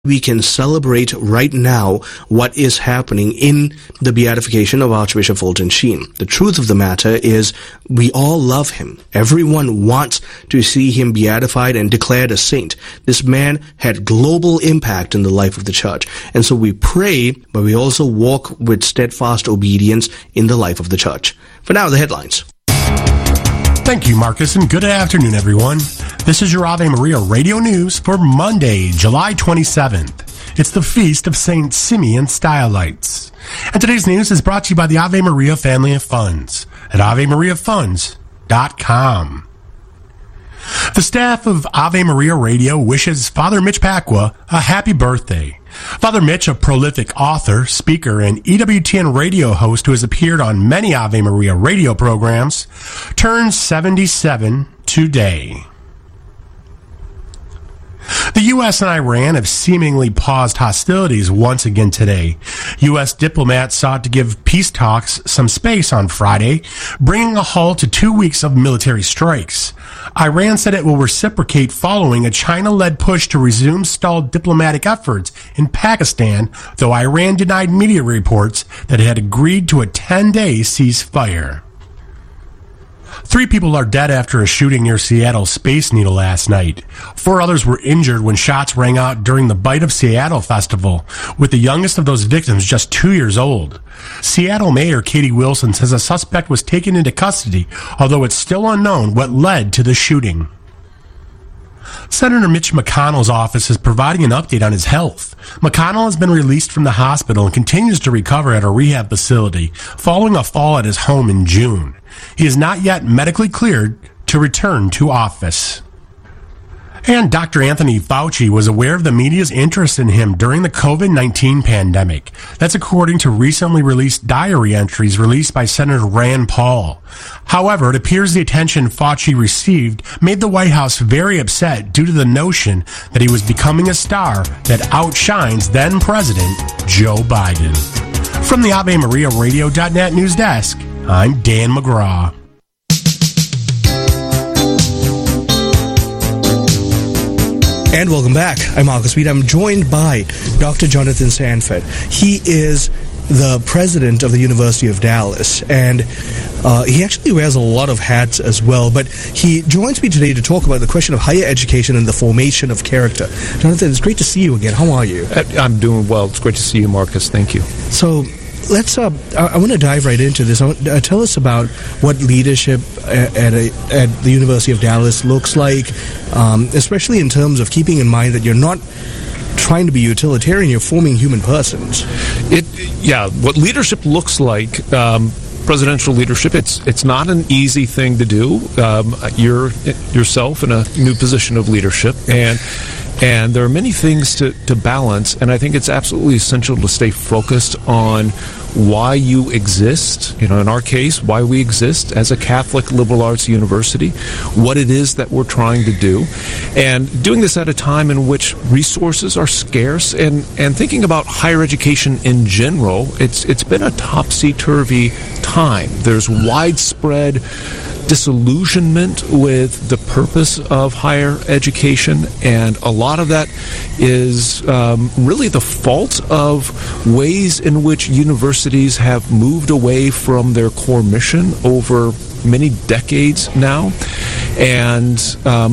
we can celebrate right now what is happening in the beatification of Archbishop Fulton Sheen. The truth of the matter is we all love him. Everyone wants to see him beatified and declared a saint. This man had global impact in the life of the church. And so we pray, but we also walk with steadfast obedience in the life of the church. For now, the headlines. Thank you, Marcus, and good afternoon, everyone. This is your Ave Maria Radio News for Monday, July 27th. It's the feast of St. Simeon Stylites. And today's news is brought to you by the Ave Maria Family of Funds at AveMariaFunds.com. The staff of Ave Maria Radio wishes Father Mitch Pacwa a happy birthday. Father Mitch, a prolific author, speaker, and EWTN radio host who has appeared on many Ave Maria radio programs, turns 77 today. The U.S. and Iran have seemingly paused hostilities once again today. U.S. diplomats sought to give peace talks some space on Friday, bringing a halt to 2 weeks of military strikes. Iran said it will reciprocate following a China-led push to resume stalled diplomatic efforts in Pakistan, though Iran denied media reports that it had agreed to a 10-day ceasefire. 3 people are dead after a shooting near Seattle Space Needle last night. 4 others were injured when shots rang out during the Bite of Seattle festival, with the youngest of those victims just 2 years old. Seattle Mayor Katie Wilson says a suspect was taken into custody, although it's still unknown what led to the shooting. Senator Mitch McConnell's office is providing an update on his health. McConnell has been released from the hospital and continues to recover at a rehab facility following a fall at his home in June. He is not yet medically cleared to return to office. And Dr. Anthony Fauci was aware of the media's interest in him during the COVID-19 pandemic. That's according to recently released diary entries released by Senator Rand Paul. However, it appears the attention Fauci received made the White House very upset due to the notion that he was becoming a star that outshines then-President Joe Biden. From the AveMariaRadio.net news desk, I'm Dan McGraw. And welcome back. I'm Marcus Reed. I'm joined by Dr. Jonathan Sanford. He is the president of the University of Dallas, and he actually wears a lot of hats as well, but he joins me today to talk about the question of higher education and the formation of character. Jonathan, it's great to see you again. How are you? I'm doing well. It's great to see you, Marcus. Thank you. So, let's. I want to dive right into this. Tell us about what leadership at the University of Dallas looks like, especially in terms of keeping in mind that you're not trying to be utilitarian. You're forming human persons. What leadership looks like. Presidential leadership, it's not an easy thing to do. You're yourself in a new position of leadership, and there are many things to balance, and I think it's absolutely essential to stay focused on why you exist, in our case, why we exist as a Catholic liberal arts university, what it is that we're trying to do, and doing this at a time in which resources are scarce, and thinking about higher education in general, it's been a topsy-turvy time. There's widespread disillusionment with the purpose of higher education, and a lot of that is really the fault of ways in which universities have moved away from their core mission over many decades now. And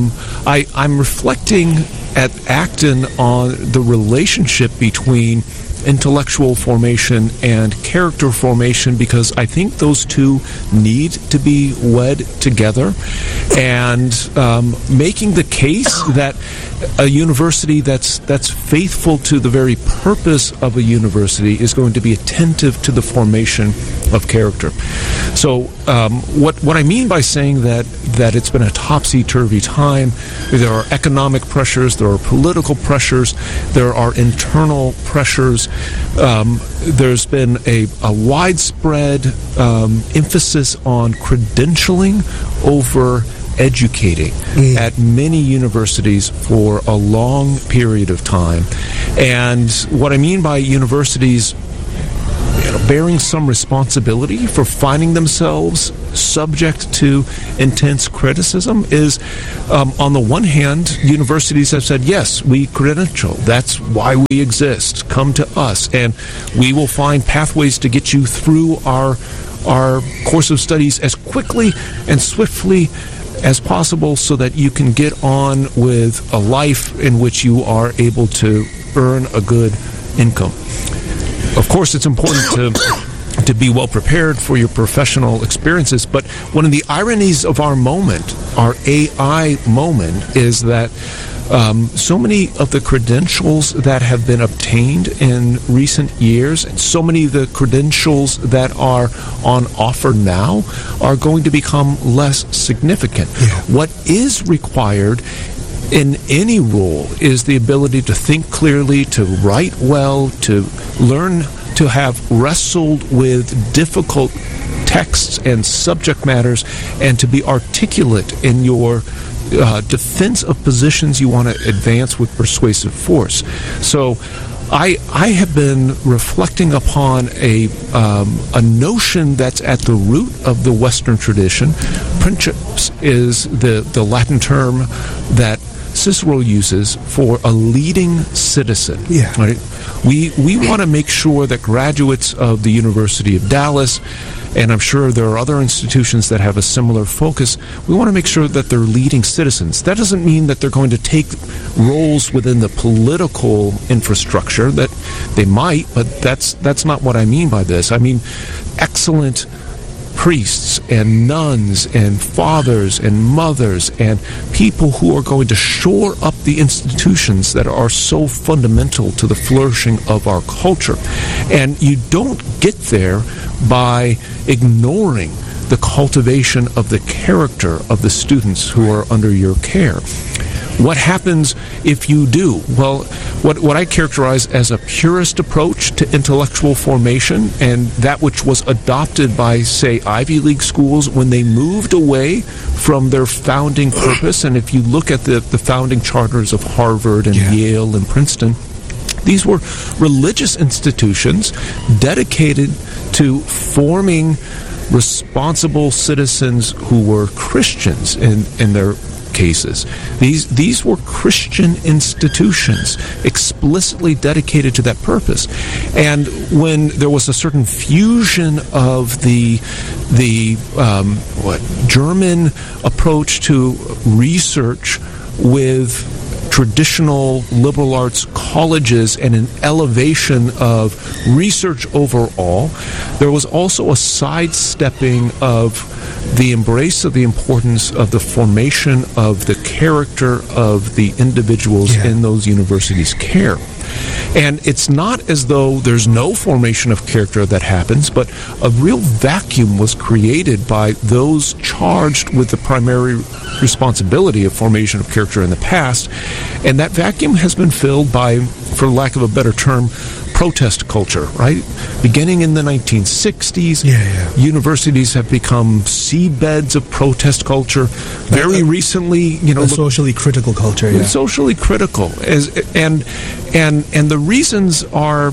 I'm reflecting at Acton on the relationship between intellectual formation and character formation, because I think those two need to be wed together, and making the case that a university that's faithful to the very purpose of a university is going to be attentive to the formation of character. So what I mean by saying that it's been a topsy-turvy time, there are economic pressures, there are political pressures, there are internal pressures. There's been a widespread emphasis on credentialing over educating at many universities for a long period of time. And what I mean by universities bearing some responsibility for finding themselves subject to intense criticism is, on the one hand, universities have said, yes, we credential. That's why we exist. Come to us, and we will find pathways to get you through our course of studies as quickly and swiftly as possible so that you can get on with a life in which you are able to earn a good income. Of course, it's important to be well prepared for your professional experiences, but one of the ironies of our moment, our AI moment, is that so many of the credentials that have been obtained in recent years, and so many of the credentials that are on offer now, are going to become less significant. Yeah. What is required in any role is the ability to think clearly, to write well, to learn to have wrestled with difficult texts and subject matters, and to be articulate in your defense of positions you want to advance with persuasive force. So I have been reflecting upon a notion that's at the root of the Western tradition. Princeps is the Latin term that Cicero uses for a leading citizen. Yeah. Right? We want to make sure that graduates of the University of Dallas, and I'm sure there are other institutions that have a similar focus, we want to make sure that they're leading citizens. That doesn't mean that they're going to take roles within the political infrastructure. That they might, but that's not what I mean by this. I mean excellent priests and nuns and fathers and mothers and people who are going to shore up the institutions that are so fundamental to the flourishing of our culture. And you don't get there by ignoring the cultivation of the character of the students who are under your care. What happens if you do? Well, what I characterize as a purist approach to intellectual formation, and that which was adopted by, say, Ivy League schools when they moved away from their founding purpose. And if you look at the founding charters of Harvard and Yale and Princeton, these were religious institutions dedicated to forming responsible citizens who were Christians in their cases. These were Christian institutions explicitly dedicated to that purpose. And when there was a certain fusion of the German approach to research with traditional liberal arts colleges and an elevation of research overall, there was also a sidestepping of the embrace of the importance of the formation of the character of the individuals in those universities' care. And it's not as though there's no formation of character that happens, but a real vacuum was created by those charged with the primary responsibility of formation of character in the past. And that vacuum has been filled by, for lack of a better term, protest culture, right? Beginning in the 1960s, universities have become seedbeds of protest culture. Very recently, a socially critical culture. Yeah. Socially critical, and the reasons are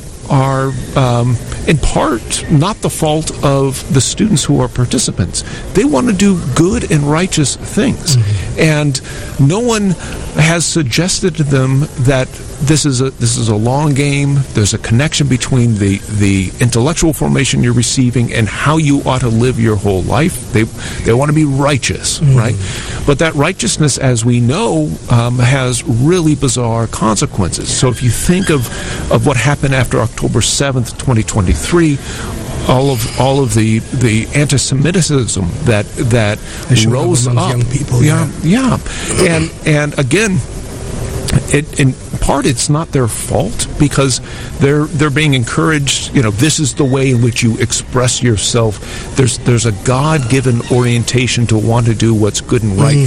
in part not the fault of the students who are participants. They want to do good and righteous things, and no one has suggested to them that this is a long game. There's a connection between the intellectual formation you're receiving and how you ought to live your whole life. They want to be righteous, right? But that righteousness, as we know, has really bizarre consequences. So if you think of what happened after October 7th, 2023, all of the anti-Semitism that rose up, young people, and again, in part, it's not their fault because they're being encouraged. This is the way in which you express yourself. There's a God-given orientation to want to do what's good and right.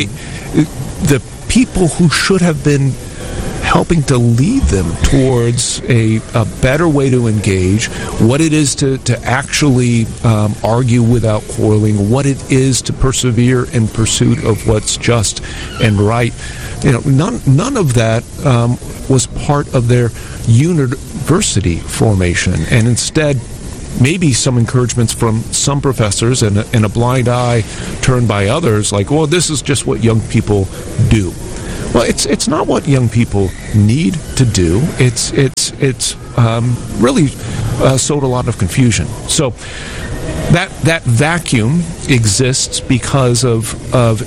The people who should have been helping to lead them towards a better way to engage, what it is to actually argue without quarreling, what it is to persevere in pursuit of what's just and right. None of that was part of their university formation, and instead maybe some encouragements from some professors and a blind eye turned by others, like, well, this is just what young people do. Well, it's not what young people need to do. It's really sowed a lot of confusion. So that vacuum exists because of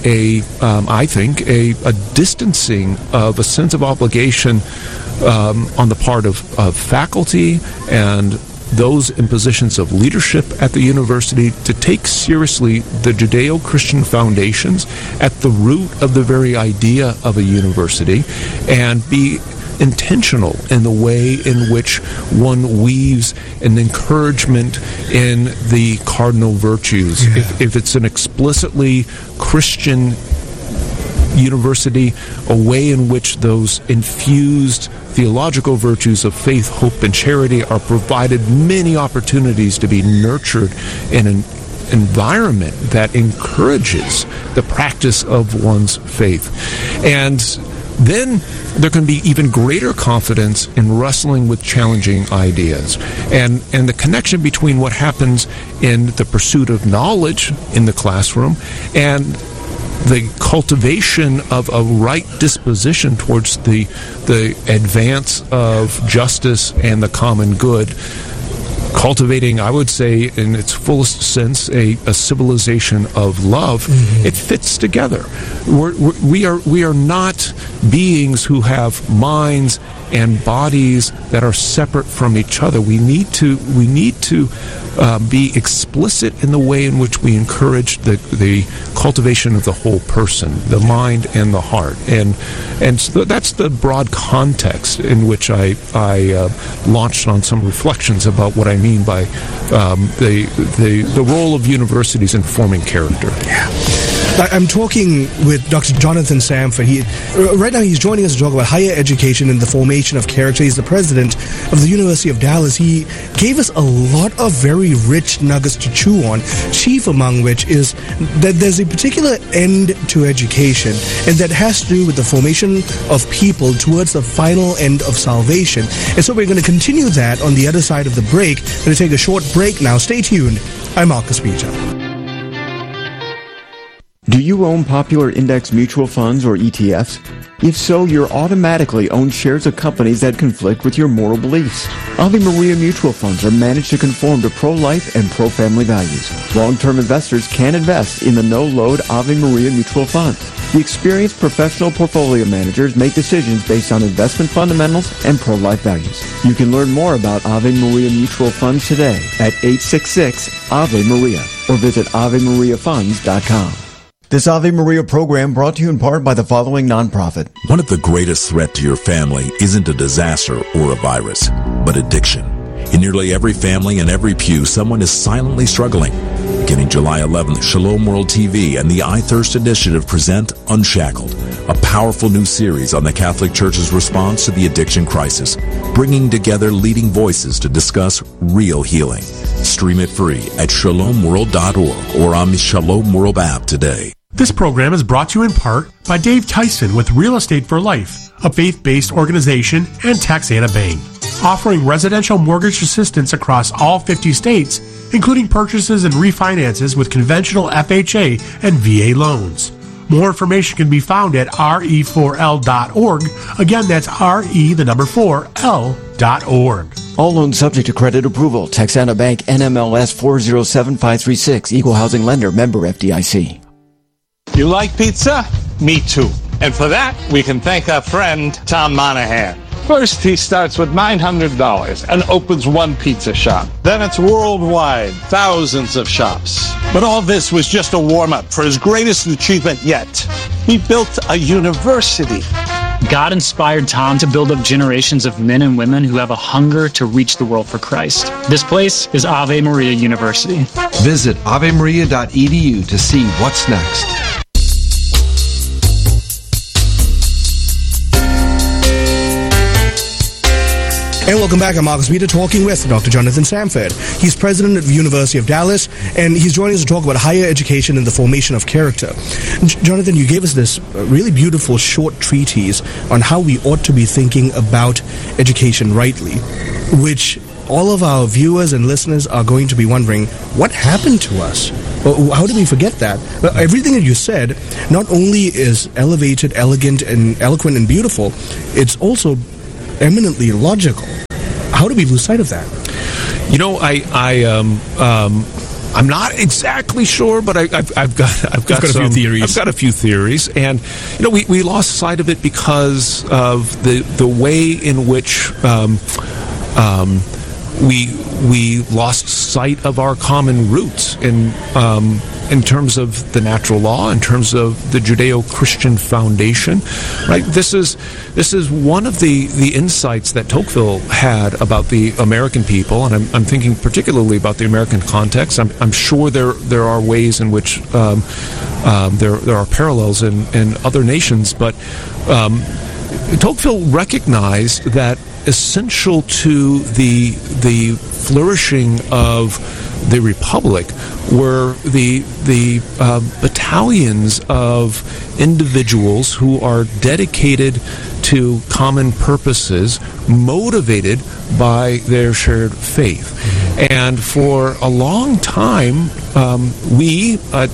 I think a distancing of a sense of obligation on the part of faculty and those in positions of leadership at the university to take seriously the Judeo-Christian foundations at the root of the very idea of a university, and be intentional in the way in which one weaves an encouragement in the cardinal virtues. Yeah. If it's an explicitly Christian university, a way in which those infused theological virtues of faith, hope, and charity are provided many opportunities to be nurtured in an environment that encourages the practice of one's faith. And then there can be even greater confidence in wrestling with challenging ideas. And the connection between what happens in the pursuit of knowledge in the classroom and the cultivation of a right disposition towards the advance of justice and the common good, cultivating, I would say, in its fullest sense, a civilization of love. It fits together. We are not beings who have minds and bodies that are separate from each other. We need to be explicit in the way in which we encourage the cultivation of the whole person, the mind and the heart, and so that's the broad context in which I launched on some reflections about what I mean by the role of universities in forming character. Yeah. I'm talking with Dr. Jonathan Samford. Right now he's joining us to talk about higher education and the formation of character. He's the president of the University of Dallas. He gave us a lot of very rich nuggets to chew on, chief among which is that there's a particular end to education, and that has to do with the formation of people towards the final end of salvation. And so we're going to continue that on the other side of the break. We're going to take a short break now. Stay tuned. I'm Marcus Peter. Do you own popular index mutual funds or ETFs? If so, you're automatically own shares of companies that conflict with your moral beliefs. Ave Maria mutual funds are managed to conform to pro-life and pro-family values. Long-term investors can invest in the no-load Ave Maria mutual funds. The experienced professional portfolio managers make decisions based on investment fundamentals and pro-life values. You can learn more about Ave Maria mutual funds today at 866-AVE-MARIA or visit AveMariaFunds.com. This Ave Maria program brought to you in part by the following nonprofit. One of the greatest threats to your family isn't a disaster or a virus, but addiction. In nearly every family and every pew, someone is silently struggling. Beginning July 11th, Shalom World TV and the I Thirst Initiative present Unshackled, a powerful new series on the Catholic Church's response to the addiction crisis, bringing together leading voices to discuss real healing. Stream it free at shalomworld.org or on the Shalom World app today. This program is brought to you in part by Dave Tyson with Real Estate for Life, a faith-based organization, and Taxana Bank, offering residential mortgage assistance across all 50 states, including purchases and refinances with conventional FHA and VA loans. More information can be found at re4l.org. Again, that's re4l.org. All loans subject to credit approval. Taxana Bank, NMLS 407536, Equal Housing Lender, member FDIC. You like pizza? Me too. And for that, we can thank our friend, Tom Monahan. First, he starts with $900 and opens one pizza shop. Then it's worldwide, thousands of shops. But all this was just a warm-up for his greatest achievement yet. He built a university. God inspired Tom to build up generations of men and women who have a hunger to reach the world for Christ. This place is Ave Maria University. Visit avemaria.edu to see what's next. And welcome back. I'm Marcus Peter talking with Dr. Jonathan Samford. He's president of the University of Dallas, and he's joining us to talk about higher education and the formation of character. Jonathan, you gave us this really beautiful short treatise on how we ought to be thinking about education rightly, which all of our viewers and listeners are going to be wondering, what happened to us? How did we forget that? Everything that you said not only is elevated, elegant, and eloquent and beautiful, it's also eminently logical. How do we lose sight of that? You know, I'm not exactly sure, but I've got a few theories. I've got a few theories, and you know, we lost sight of it because of the way in which we lost sight of our common roots in terms of the natural law, in terms of the Judeo-Christian foundation, right? This is one of the insights that Tocqueville had about the American people, and I'm thinking particularly about the American context. I'm sure there are ways in which there are parallels in other nations, but Tocqueville recognized that essential to the flourishing of the Republic were the battalions of individuals who are dedicated to common purposes, motivated by their shared faith. And for a long time, we,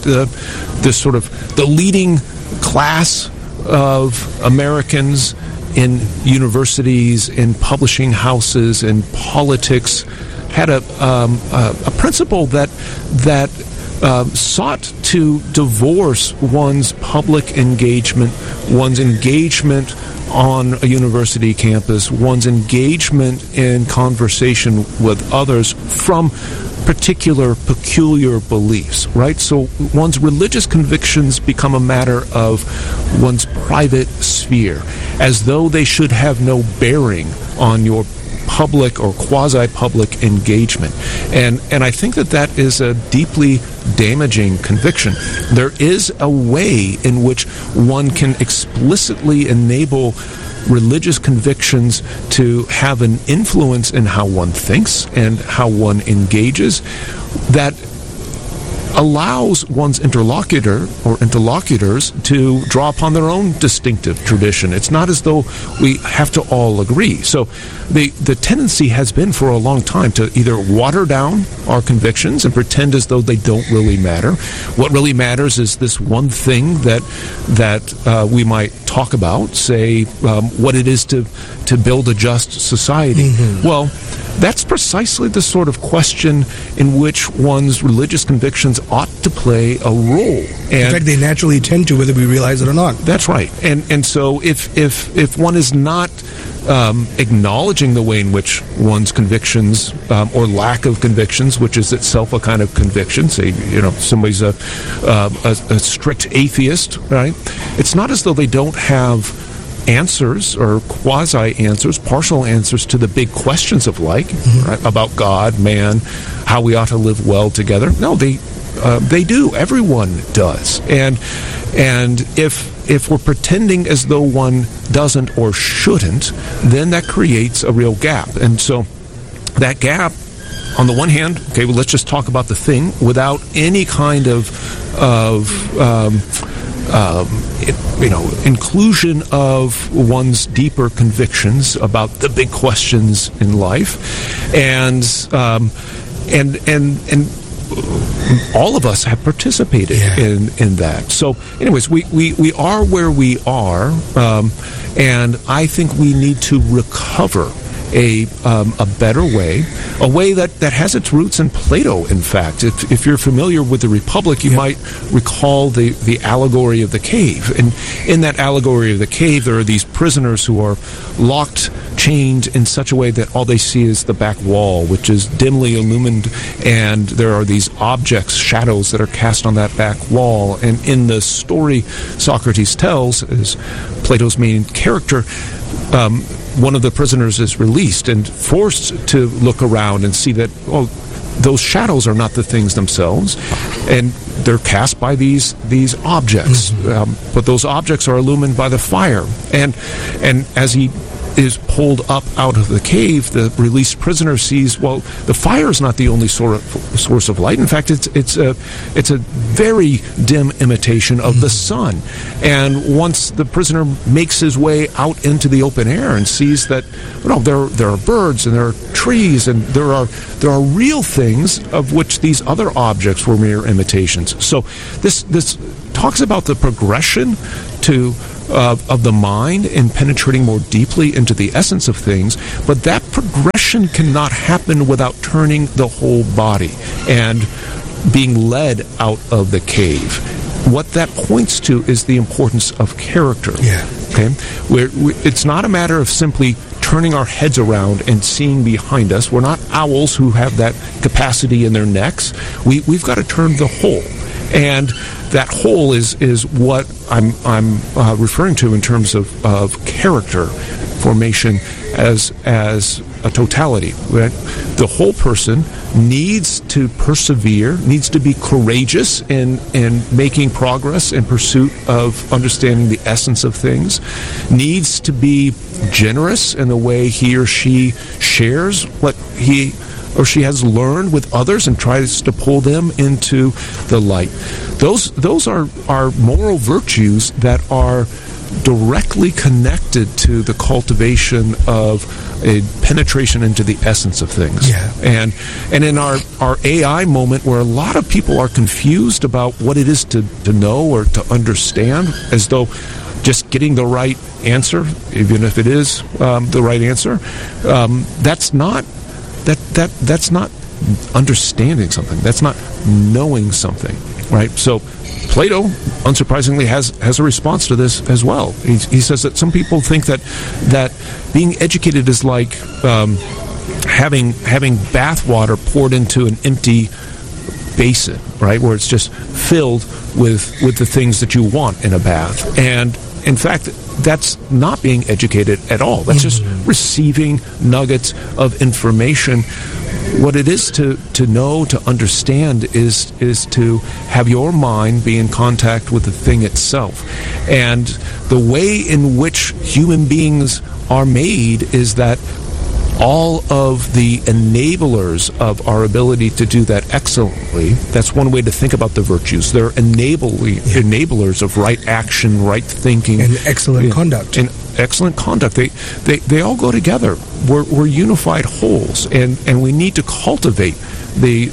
the leading class of Americans in universities, in publishing houses, in politics, had a principle that sought to divorce one's public engagement, one's engagement on a university campus, one's engagement in conversation with others from particular peculiar beliefs, right? So one's religious convictions become a matter of one's private sphere, as though they should have no bearing on your public or quasi-public engagement. And I think that is a deeply damaging conviction. There is a way in which one can explicitly enable religious convictions to have an influence in how one thinks and how one engages that allows one's interlocutor or interlocutors to draw upon their own distinctive tradition. It's not as though we have to all agree. So the tendency has been for a long time to either water down our convictions and pretend as though they don't really matter. What really matters is this one thing that we might talk about, say what it is to build a just society. Mm-hmm. Well, that's precisely the sort of question in which one's religious convictions ought to play a role. And in fact, they naturally tend to, whether we realize it or not. That's right. And so if one is not acknowledging the way in which one's convictions or lack of convictions, which is itself a kind of conviction, say, somebody's a strict atheist, right? It's not as though they don't have answers or quasi-answers, partial answers to the big questions of life, mm-hmm. right? About God, man, how we ought to live well together. No, they do. Everyone does. And if we're pretending as though one doesn't or shouldn't, then that creates a real gap. And so that gap, on the one hand, okay, well, let's just talk about the thing without any kind of inclusion of one's deeper convictions about the big questions in life, and all of us have participated in that. So, anyways, we are where we are, and I think we need to recover a better way, a way that has its roots in Plato, in fact. If you're familiar with the Republic, you might recall the allegory of the cave. And in that allegory of the cave, there are these prisoners who are locked, chained in such a way that all they see is the back wall, which is dimly illumined, and there are these objects, shadows that are cast on that back wall. And in the story Socrates tells, as Plato's main character, one of the prisoners is released and forced to look around and see that, those shadows are not the things themselves, and they're cast by these objects. Mm-hmm. But those objects are illumined by the fire. And as he is pulled up out of the cave, the released prisoner sees, well, the fire is not the only source of light. In fact, it's a very dim imitation of the sun. And once the prisoner makes his way out into the open air and sees that, there are birds and there are trees and there are real things of which these other objects were mere imitations. So this talks about the progression of the mind in penetrating more deeply into the essence of things, but that progression cannot happen without turning the whole body and being led out of the cave. What that points to is the importance of character. Yeah. Okay? It's not a matter of simply turning our heads around and seeing behind us. We're not owls who have that capacity in their necks. We've got to turn the whole. And that whole is what I'm referring to in terms of character formation as a totality. Right? The whole person needs to persevere, needs to be courageous in making progress in pursuit of understanding the essence of things, needs to be generous in the way he or she shares what he or she has learned with others and tries to pull them into the light. Those are moral virtues that are directly connected to the cultivation of a penetration into the essence of things. Yeah. And in our AI moment, where a lot of people are confused about what it is to know or to understand, as though just getting the right answer, even if it is the right answer, that's not understanding something. That's not knowing something, right? So Plato, unsurprisingly, has a response to this as well. He says that some people think that being educated is like having bathwater poured into an empty basin, right, where it's just filled with the things that you want in a bath. And in fact, that's not being educated at all. That's just receiving nuggets of information. What it is to know, to understand, is to have your mind be in contact with the thing itself. And the way in which human beings are made is that all of the enablers of our ability to do that excellently, that's one way to think about the virtues. They're enablers of right action, right thinking. And excellent conduct. And excellent conduct. They all go together. We're unified wholes, and we need to cultivate the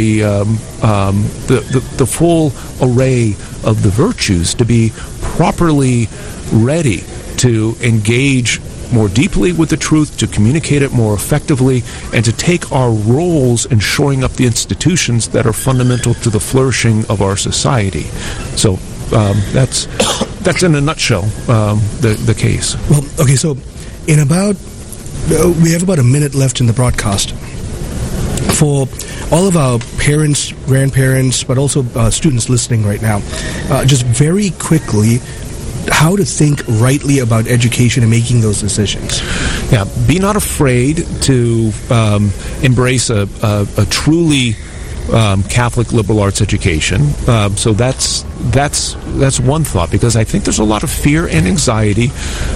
full array of the virtues to be properly ready to engage more deeply with the truth, to communicate it more effectively, and to take our roles in shoring up the institutions that are fundamental to the flourishing of our society. So that's in a nutshell the case. Well, okay, so we have about a minute left in the broadcast. For all of our parents, grandparents, but also students listening right now, just very quickly, how to think rightly about education and making those decisions. Yeah, be not afraid to embrace a truly Catholic liberal arts education. So that's one thought, because I think there's a lot of fear and anxiety.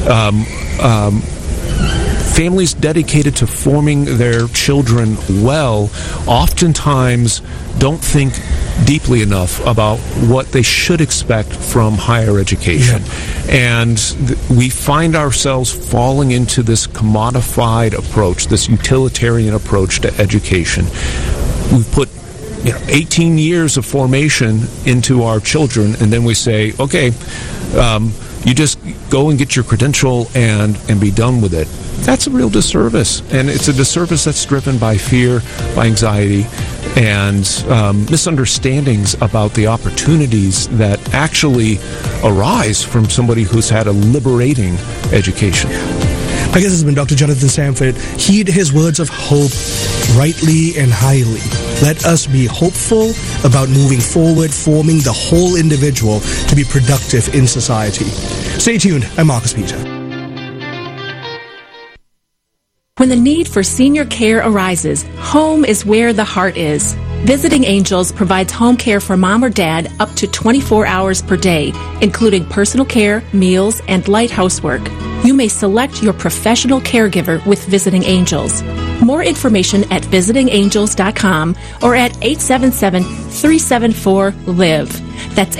Families dedicated to forming their children well oftentimes don't think deeply enough about what they should expect from higher education. Yeah. And we find ourselves falling into this commodified approach, this utilitarian approach to education. We've put 18 years of formation into our children, and then we say, okay, you just go and get your credential and be done with it. That's a real disservice, and it's a disservice that's driven by fear, by anxiety, and misunderstandings about the opportunities that actually arise from somebody who's had a liberating education. My guest has been Dr. Jonathan Samford. Heed his words of hope rightly and highly. Let us be hopeful about moving forward, forming the whole individual to be productive in society. Stay tuned. I'm Marcus Peter. When the need for senior care arises, home is where the heart is. Visiting Angels provides home care for mom or dad up to 24 hours per day, including personal care, meals, and light housework. You may select your professional caregiver with Visiting Angels. More information at visitingangels.com or at 877-374-LIVE. That's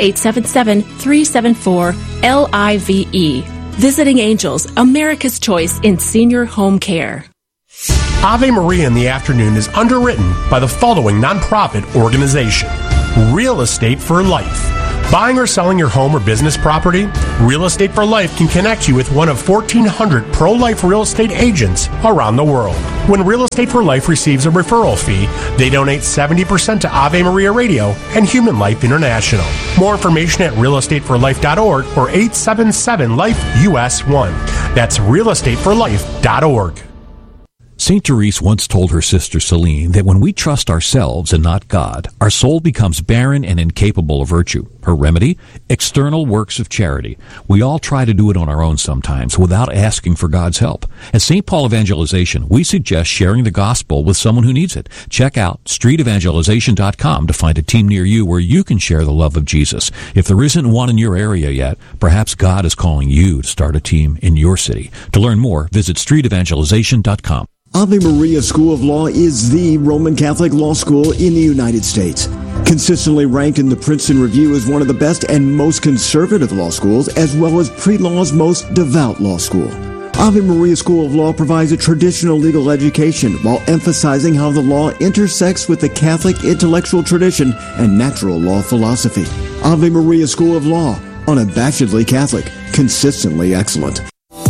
877-374-LIVE. Visiting Angels, America's choice in senior home care. Ave Maria in the Afternoon is underwritten by the following nonprofit organization: Real Estate for Life. Buying or selling your home or business property? Real Estate for Life can connect you with one of 1,400 pro-life real estate agents around the world. When Real Estate for Life receives a referral fee, they donate 70% to Ave Maria Radio and Human Life International. More information at realestateforlife.org or 877-LIFE-US1. That's realestateforlife.org. St. Therese once told her sister Celine that when we trust ourselves and not God, our soul becomes barren and incapable of virtue. Her remedy? External works of charity. We all try to do it on our own sometimes without asking for God's help. At St. Paul Evangelization, we suggest sharing the gospel with someone who needs it. Check out streetevangelization.com to find a team near you where you can share the love of Jesus. If there isn't one in your area yet, perhaps God is calling you to start a team in your city. To learn more, visit streetevangelization.com. Ave Maria School of Law is the Roman Catholic law school in the United States. Consistently ranked in the Princeton Review as one of the best and most conservative law schools, as well as pre-law's most devout law school. Ave Maria School of Law provides a traditional legal education while emphasizing how the law intersects with the Catholic intellectual tradition and natural law philosophy. Ave Maria School of Law, unabashedly Catholic, consistently excellent.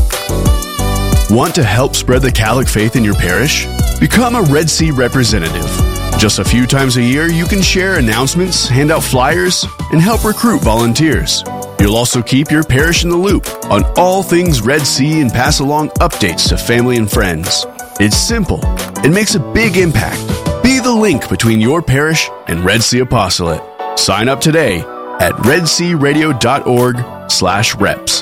Want to help spread the Catholic faith in your parish? Become a Red Sea representative. Just a few times a year, you can share announcements, hand out flyers, and help recruit volunteers. You'll also keep your parish in the loop on all things Red Sea and pass along updates to family and friends. It's simple. It makes a big impact. Be the link between your parish and Red Sea Apostolate. Sign up today at redsearadio.org/reps.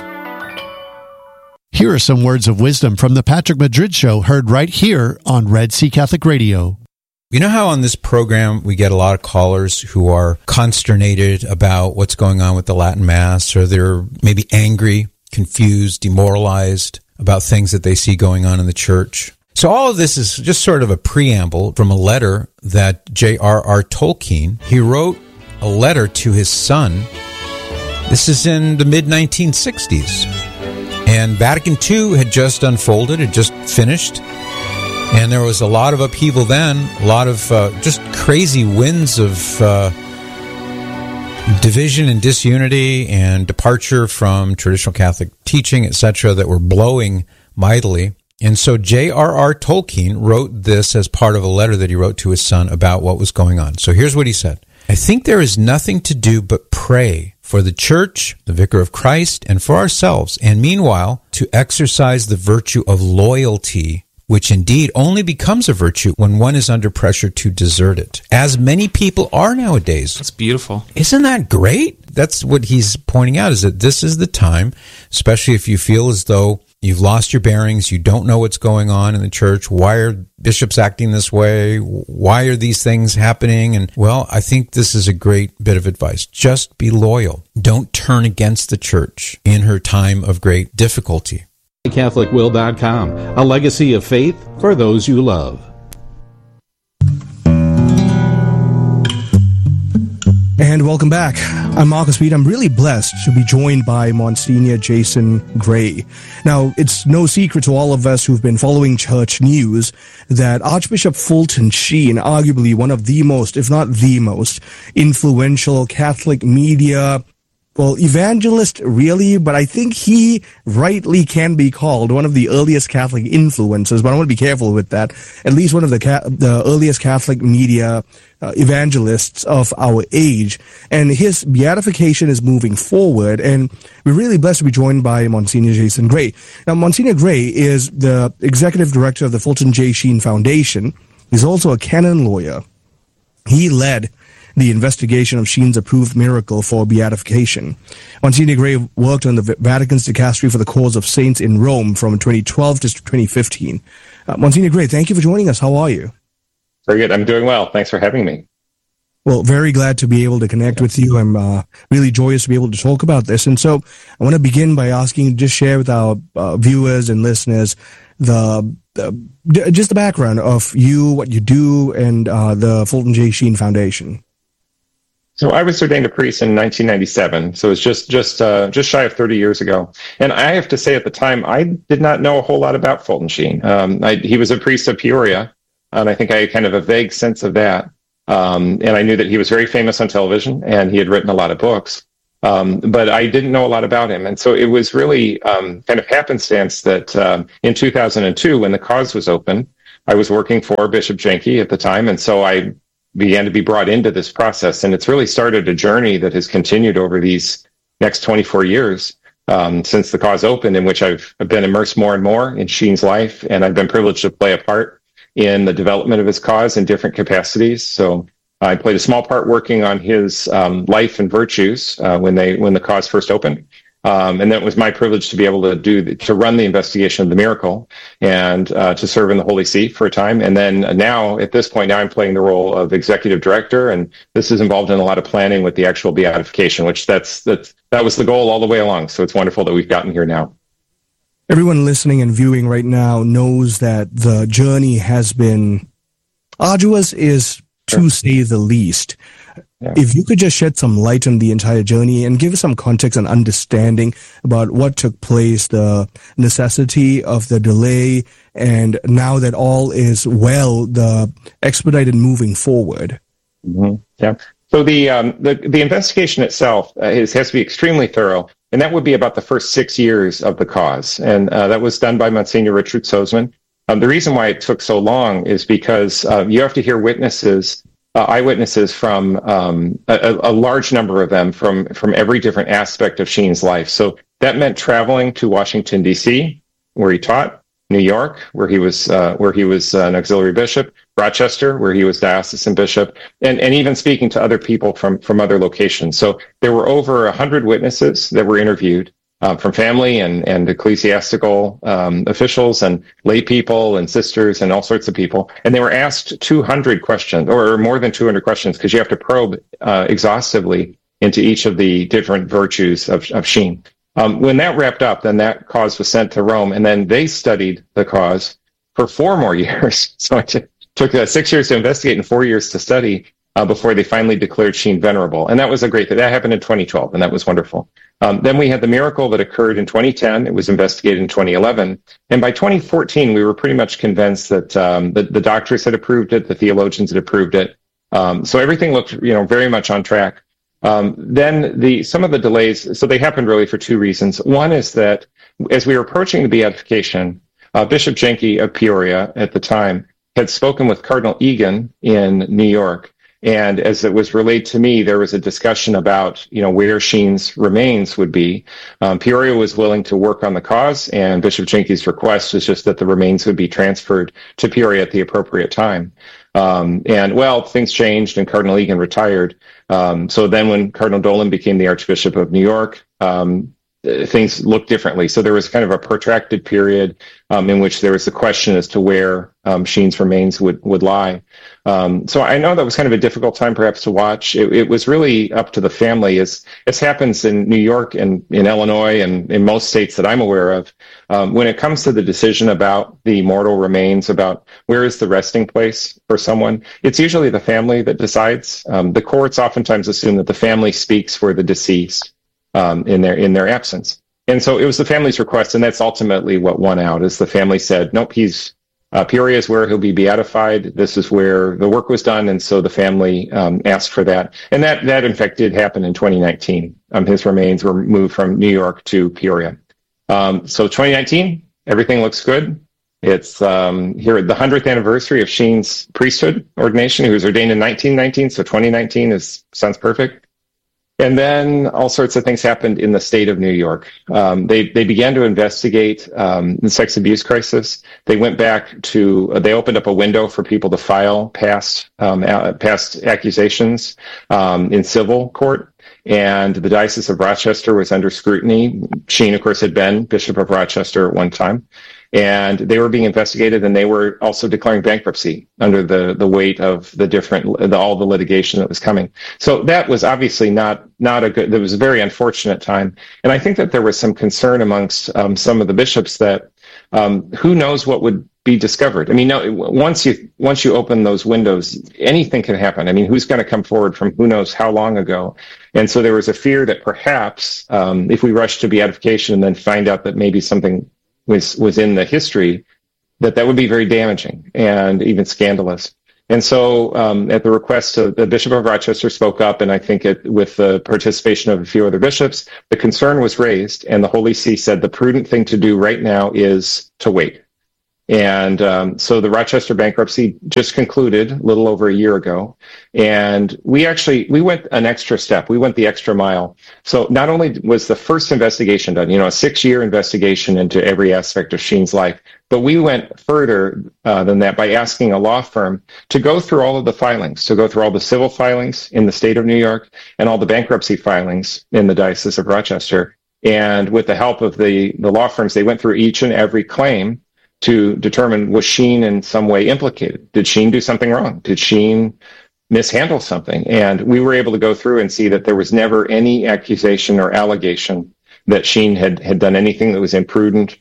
Here are some words of wisdom from the Patrick Madrid Show, heard right here on Red Sea Catholic Radio. You know how on this program we get a lot of callers who are consternated about what's going on with the Latin Mass, or they're maybe angry, confused, demoralized about things that they see going on in the church? So all of this is just sort of a preamble from a letter that J.R.R. Tolkien, he wrote a letter to his son. This is in the mid-1960s. And Vatican II had just unfolded, had just finished. And there was a lot of upheaval then, a lot of just crazy winds of division and disunity and departure from traditional Catholic teaching, etc., that were blowing mightily. And so J.R.R. Tolkien wrote this as part of a letter that he wrote to his son about what was going on. So here's what he said. I think there is nothing to do but pray for the Church, the Vicar of Christ, and for ourselves, and meanwhile, to exercise the virtue of loyalty, which indeed only becomes a virtue when one is under pressure to desert it, as many people are nowadays. That's beautiful. Isn't that great? That's what he's pointing out, is that this is the time, especially if you feel as though you've lost your bearings, you don't know what's going on in the church, why are bishops acting this way, why are these things happening? And, well, I think this is a great bit of advice. Just be loyal. Don't turn against the church in her time of great difficulty. CatholicWill.com, a legacy of faith for those you love. And welcome back. I'm Marcus Reed. I'm really blessed to be joined by Monsignor Jason Gray. Now, it's no secret to all of us who've been following church news that Archbishop Fulton Sheen, arguably one of the most, if not the most, influential Catholic media, well, evangelist, really, but I think he rightly can be called one of the earliest Catholic influencers, but I want to be careful with that. At least one of the earliest Catholic media evangelists of our age. And his beatification is moving forward, and we're really blessed to be joined by Monsignor Jason Gray. Now, Monsignor Gray is the executive director of the Fulton J. Sheen Foundation. He's also a canon lawyer. He led the investigation of Sheen's approved miracle for beatification. Monsignor Gray worked on the Vatican's dicastery for the cause of saints in Rome from 2012 to 2015. Monsignor Gray, thank you for joining us. How are you? Very good. I'm doing well. Thanks for having me. Well, very glad to be able to connect with you. I'm really joyous to be able to talk about this. And so I want to begin by asking you to just share with our viewers and listeners just the background of you, what you do, and the Fulton J. Sheen Foundation. So I was ordained a priest in 1997, so it's just shy of 30 years ago. And I have to say, at the time, I did not know a whole lot about Fulton Sheen. He was a priest of Peoria, and I think I had kind of a vague sense of that. And I knew that he was very famous on television, and he had written a lot of books. But I didn't know a lot about him. And so it was really kind of happenstance that in 2002, when the cause was open, I was working for Bishop Jenke at the time, and so I began to be brought into this process. And it's really started a journey that has continued over these next 24 years since the cause opened, in which I've been immersed more and more in Sheen's life, and I've been privileged to play a part in the development of his cause in different capacities. So I played a small part working on his life and virtues when the cause first opened. And then it was my privilege to be able to run the investigation of the miracle and to serve in the Holy See for a time. And then now, at this point, I'm playing the role of executive director, and this is involved in a lot of planning with the actual beatification, which that was the goal all the way along. So it's wonderful that we've gotten here now. Everyone listening and viewing right now knows that the journey has been arduous, is to say the least. Yeah. If you could just shed some light on the entire journey and give us some context and understanding about what took place, the necessity of the delay, and now that all is well, the expedited moving forward. Mm-hmm. Yeah. So the investigation itself has to be extremely thorough. And that would be about the first 6 years of the cause. And that was done by Monsignor Richard Sozman. The reason why it took so long is because you have to hear eyewitnesses from a large number of them from every different aspect of Sheen's life. So that meant traveling to Washington, D.C., where he taught, New York, where he was an auxiliary bishop, Rochester, where he was diocesan bishop, and even speaking to other people from other locations. So there were over 100 witnesses that were interviewed from family and ecclesiastical officials and lay people and sisters and all sorts of people. And they were asked 200 questions, or more than 200 questions, because you have to probe exhaustively into each of the different virtues of Sheen. When that wrapped up, then that cause was sent to Rome, and then they studied the cause for 4 more years. So it took 6 years to investigate and 4 years to study before they finally declared Sheen venerable. And that was a great thing. That happened in 2012, and that was wonderful. Then we had the miracle that occurred in 2010. It was investigated in 2011. And by 2014, we were pretty much convinced that the doctors had approved it, the theologians had approved it. So everything looked, very much on track. Then some of the delays, so they happened really for 2 reasons. One is that as we were approaching the beatification, Bishop Jenke of Peoria at the time had spoken with Cardinal Egan in New York. And as it was relayed to me, there was a discussion about, where Sheen's remains would be. Peoria was willing to work on the cause, and Bishop Jenke's request was just that the remains would be transferred to Peoria at the appropriate time. Things changed and Cardinal Egan retired. So then when Cardinal Dolan became the Archbishop of New York, things looked differently. So there was kind of a protracted period in which there was the question as to where Sheen's remains would lie. So I know that was kind of a difficult time perhaps to watch. It was really up to the family, as happens in New York and in Illinois and in most states that I'm aware of. When it comes to the decision about the mortal remains, about where is the resting place for someone, it's usually the family that decides. The courts oftentimes assume that the family speaks for the deceased in their absence. And so it was the family's request, and that's ultimately what won out, is the family said, nope, Peoria is where he'll be beatified. This is where the work was done, and so the family asked for that. And that in fact did happen in 2019. His remains were moved from New York to Peoria. So 2019, everything looks good. It's here at the 100th anniversary of Sheen's priesthood ordination. He was ordained in 1919, so 2019 sounds perfect. And then all sorts of things happened in the state of New York. They began to investigate the sex abuse crisis. They went back they opened up a window for people to file past accusations in civil court. and the Diocese of Rochester was under scrutiny. Sheen, of course, had been Bishop of Rochester at one time, and they were being investigated, and they were also declaring bankruptcy under the weight of all the litigation that was coming. So that was obviously not a good. It was a very unfortunate time, and I think that there was some concern amongst some of the bishops that who knows what would be discovered. I mean, no, once you open those windows, anything can happen. I mean, who's going to come forward from who knows how long ago? And so there was a fear that perhaps if we rush to beatification and then find out that maybe something was in the history, that would be very damaging and even scandalous. And so at the request of the Bishop of Rochester spoke up, and I think with the participation of a few other bishops, the concern was raised, and the Holy See said the prudent thing to do right now is to wait. And so the Rochester bankruptcy just concluded a little over a year ago. And we went an extra step. We went the extra mile. So not only was the first investigation done, a 6-year investigation into every aspect of Sheen's life, but we went further than that by asking a law firm to go through all of the filings, to go through all the civil filings in the state of New York and all the bankruptcy filings in the Diocese of Rochester. And with the help of the law firms, they went through each and every claim to determine, was Sheen in some way implicated? Did Sheen do something wrong? Did Sheen mishandle something? And we were able to go through and see that there was never any accusation or allegation that Sheen had done anything that was imprudent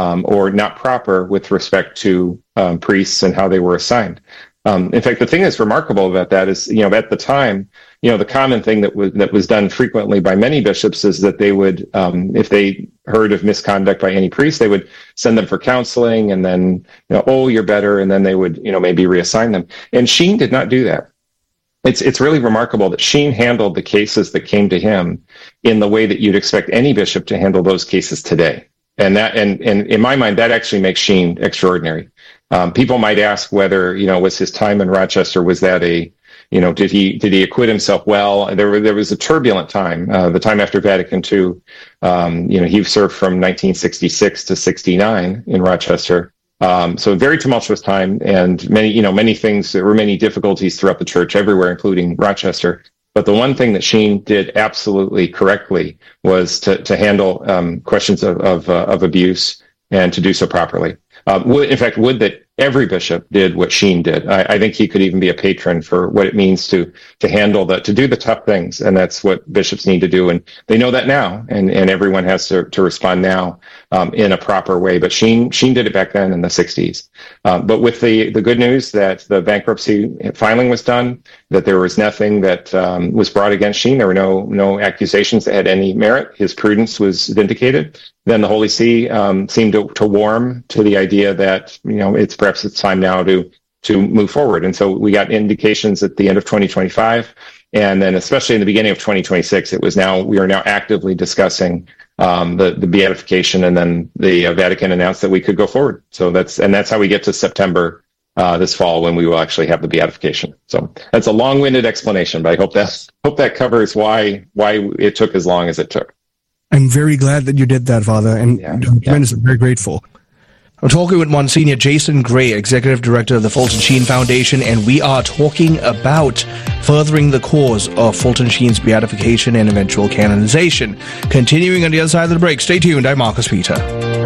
or not proper with respect to priests and how they were assigned. In fact, the thing that's remarkable about that is, at the time, the common thing that was done frequently by many bishops is that they would, if they heard of misconduct by any priest, they would send them for counseling, and then, oh, you're better, and then they would, maybe reassign them. And Sheen did not do that. It's really remarkable that Sheen handled the cases that came to him in the way that you'd expect any bishop to handle those cases today. And in my mind, that actually makes Sheen extraordinary. People might ask whether, was his time in Rochester, was that did he acquit himself well? There was a turbulent time, the time after Vatican II. He served from 1966 to 69 in Rochester. So a very tumultuous time, and many things. There were many difficulties throughout the church everywhere, including Rochester. But the one thing that Sheen did absolutely correctly was to handle questions of abuse, and to do so properly. Would that every bishop did what Sheen did. I think he could even be a patron for what it means to handle to do the tough things, and that's what bishops need to do. And they know that now, and everyone has to respond now in a proper way. But Sheen did it back then in the 60s. But with the good news that the bankruptcy filing was done, that there was nothing that was brought against Sheen, there were no accusations that had any merit. His prudence was vindicated. Then the Holy See seemed to warm to the idea that perhaps it's time now to move forward. And so we got indications at the end of 2025, and then especially in the beginning of 2026, we are now actively discussing the beatification, and then the Vatican announced that we could go forward. So that's how we get to September this fall, when we will actually have the beatification. So that's a long-winded explanation, but I hope that covers why it took as long as it took. I'm very glad that you did that, Father, and I'm very grateful. I'm talking with Monsignor Jason Gray, Executive Director of the Fulton Sheen Foundation, and we are talking about furthering the cause of Fulton Sheen's beatification and eventual canonization. Continuing on the other side of the break. Stay tuned. I'm Marcus Peter.